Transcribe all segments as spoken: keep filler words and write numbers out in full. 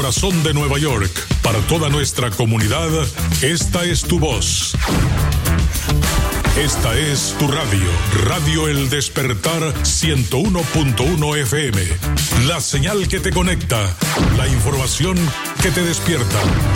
Corazón de Nueva York, para toda nuestra comunidad, esta es tu voz. Esta es tu radio, Radio El Despertar ciento uno punto uno F M. La señal que te conecta, la información que te despierta.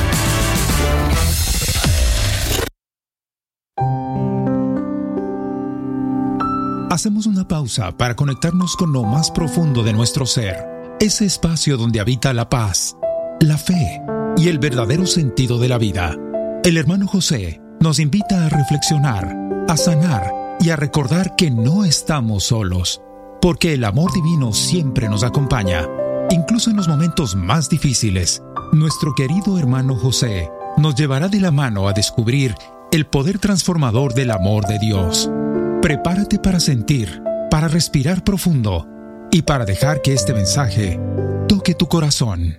Hacemos una pausa para conectarnos con lo más profundo de nuestro ser, ese espacio donde habita la paz, la fe y el verdadero sentido de la vida. El hermano José nos invita a reflexionar, a sanar y a recordar que no estamos solos, porque el amor divino siempre nos acompaña, incluso en los momentos más difíciles. Nuestro querido hermano José nos llevará de la mano a descubrir el poder transformador del amor de Dios. Prepárate para sentir, para respirar profundo y para dejar que este mensaje toque tu corazón.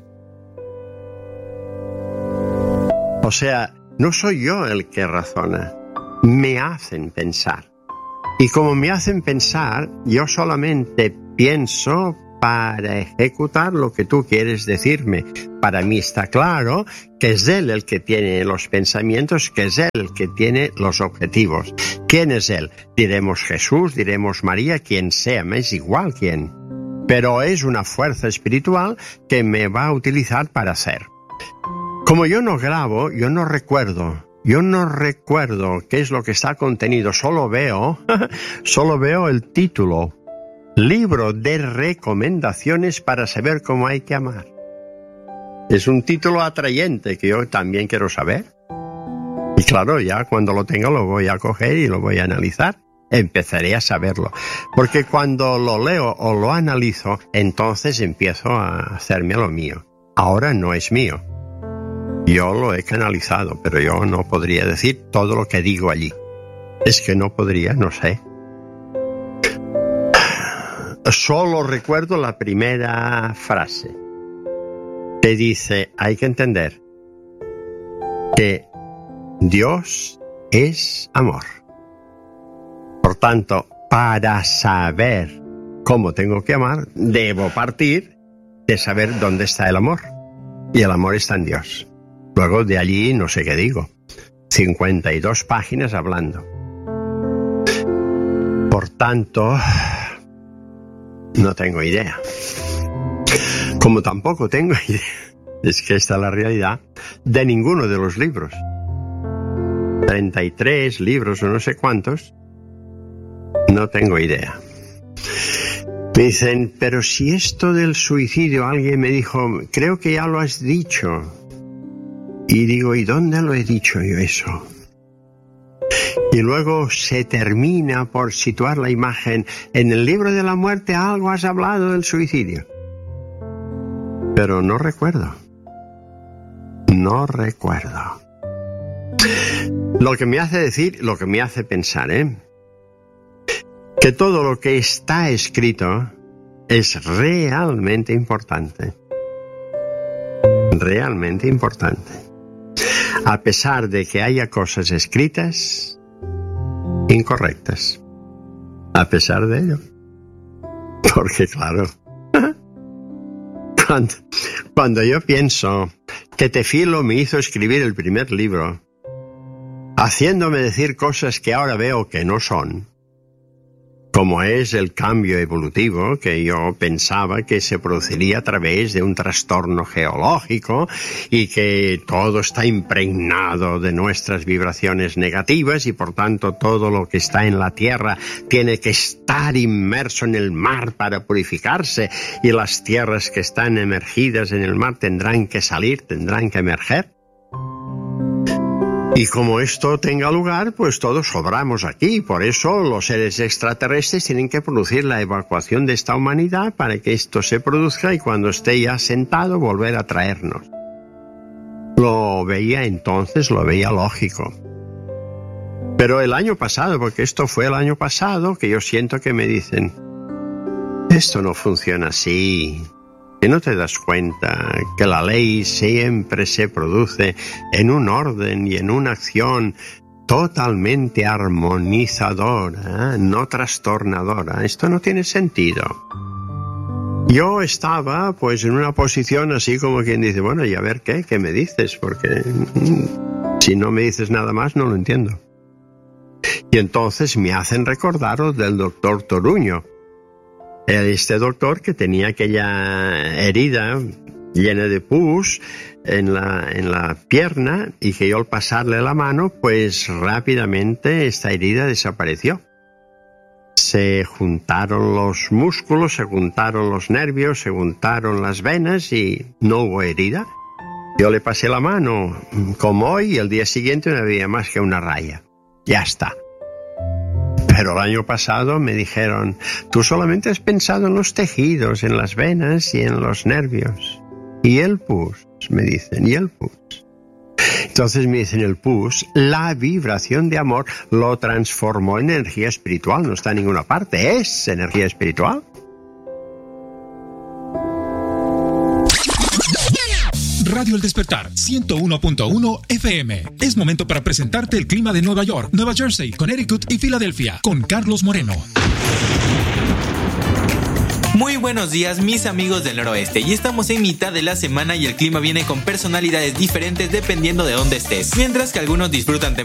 O sea, no soy yo el que razona, me hacen pensar. Y como me hacen pensar, yo solamente pienso para ejecutar lo que tú quieres decirme. Para mí está claro que es Él el que tiene los pensamientos, que es Él el que tiene los objetivos. ¿Quién es Él? Diremos Jesús, diremos María, quien sea, me es igual quién. Pero es una fuerza espiritual que me va a utilizar para hacer. Como yo no grabo, yo no recuerdo. Yo no recuerdo qué es lo que está contenido. Solo veo, solo veo el título. Libro de recomendaciones para saber cómo hay que amar. Es un título atrayente que yo también quiero saber. Y claro, ya cuando lo tenga lo voy a coger y lo voy a analizar. Empezaré a saberlo. Porque cuando lo leo o lo analizo, entonces empiezo a hacerme lo mío. Ahora no es mío. Yo lo he canalizado, pero yo no podría decir todo lo que digo allí. Es que no podría, no sé. Solo recuerdo la primera frase que dice, hay que entender que Dios es amor. Por tanto, para saber cómo tengo que amar, debo partir de saber dónde está el amor. Y el amor está en Dios. Luego de allí no sé qué digo. cincuenta y dos páginas hablando. Por tanto, no tengo idea. Como tampoco tengo idea, es que esta es la realidad, de ninguno de los libros. treinta y tres libros o no sé cuántos, no tengo idea. Me dicen, pero si esto del suicidio, alguien me dijo, creo que ya lo has dicho. Y digo, ¿y dónde lo he dicho yo eso? Y luego se termina por situar la imagen. En el libro de la muerte algo has hablado del suicidio. Pero no recuerdo. No recuerdo. Lo que me hace decir, lo que me hace pensar, ¿eh? Que todo lo que está escrito es realmente importante. Realmente importante. A pesar de que haya cosas escritas incorrectas. A pesar de ello. Porque claro, cuando, cuando yo pienso que Tefilo me hizo escribir el primer libro, haciéndome decir cosas que ahora veo que no son, como es el cambio evolutivo que yo pensaba que se produciría a través de un trastorno geológico y que todo está impregnado de nuestras vibraciones negativas y por tanto todo lo que está en la tierra tiene que estar inmerso en el mar para purificarse y las tierras que están emergidas en el mar tendrán que salir, tendrán que emerger. Y como esto tenga lugar, pues todos sobramos aquí. Por eso los seres extraterrestres tienen que producir la evacuación de esta humanidad para que esto se produzca y cuando esté ya sentado volver a traernos. Lo veía entonces, lo veía lógico. Pero el año pasado, porque esto fue el año pasado, que yo siento que me dicen, esto no funciona así. Que no te das cuenta que la ley siempre se produce en un orden y en una acción totalmente armonizadora, no trastornadora. Esto no tiene sentido. Yo estaba pues en una posición así como quien dice, bueno, y a ver qué, qué me dices, porque mmm, si no me dices nada más no lo entiendo. Y entonces me hacen recordaros del doctor Toruño, este doctor que tenía aquella herida llena de pus en la, en la pierna, y que yo al pasarle la mano pues rápidamente esta herida desapareció. Se juntaron los músculos, se juntaron los nervios, se juntaron las venas y no hubo herida. Yo le pasé la mano como hoy y el día siguiente no había más que una raya. Ya está. Pero el año pasado me dijeron, tú solamente has pensado en los tejidos, en las venas y en los nervios. Y el pus, me dicen, y el pus. Entonces me dicen, el pus, la vibración de amor lo transformó en energía espiritual. No está en ninguna parte, es energía espiritual. Radio El Despertar, ciento uno punto uno F M. Es momento para presentarte el clima de Nueva York, Nueva Jersey, Connecticut y Filadelfia, con Carlos Moreno. Muy buenos días, mis amigos del noroeste, y estamos en mitad de la semana y el clima viene con personalidades diferentes dependiendo de dónde estés. Mientras que algunos disfrutan temperaturas